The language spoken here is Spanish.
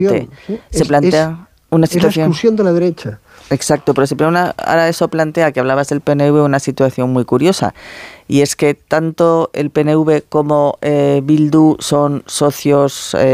¿sí? Se plantea una situación... Es la exclusión de la derecha. Exacto, pero ahora eso plantea, que hablabas del PNV, una situación muy curiosa, y es que tanto el PNV como Bildu son socios